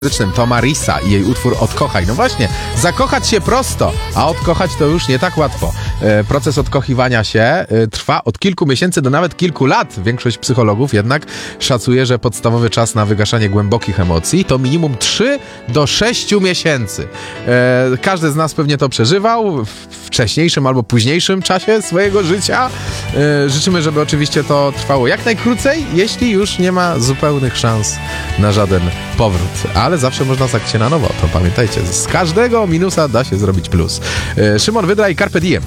To Marisa i jej utwór Odkochaj. No właśnie, zakochać się prosto, a odkochać to już nie tak łatwo. Proces odkochiwania się trwa od kilku miesięcy do nawet kilku lat. Większość psychologów jednak szacuje, że podstawowy czas na wygaszanie głębokich emocji to minimum 3 do 6 miesięcy. Każdy z nas pewnie to przeżywał w wcześniejszym albo późniejszym czasie swojego życia. Życzymy, żeby oczywiście to trwało jak najkrócej, jeśli już nie ma zupełnych szans na żaden powrót. Ale zawsze można zacząć na nowo, to pamiętajcie, z każdego minusa da się zrobić plus. Szymon Wydra i Carpe Diem.